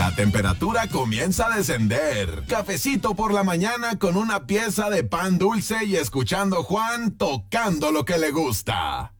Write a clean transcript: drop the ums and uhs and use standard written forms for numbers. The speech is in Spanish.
La temperatura comienza a descender. Cafecito por la mañana con una pieza de pan dulce y escuchando a Juan tocando lo que le gusta.